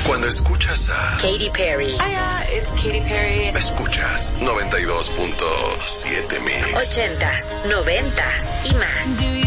Cuando escuchas a Katy Perry. Hiya, it's Katy Perry. Escuchas 92.7 Mix. 80s, 90s y más.